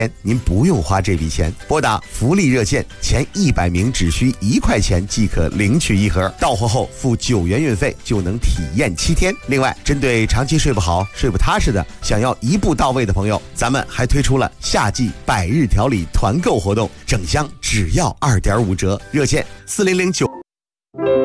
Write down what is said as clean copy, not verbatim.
您不用花这笔钱，拨打福利热线，前100名只需1块钱即可领取一盒，到货后付9元运费就能体验7天。另外，针对长期睡不好、睡不踏实的，想要一步到位的朋友，咱们还推出了夏季100日调理团购活动，整箱只要2.5折，热线4009。